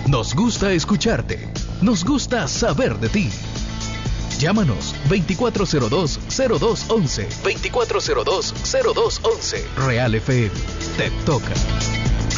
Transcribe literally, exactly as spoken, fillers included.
Nos gusta escucharte. Nos gusta saber de ti. Llámanos veinticuatro cero dos, cero dos once. veinticuatro cero dos, cero dos once. Real F M. Te toca.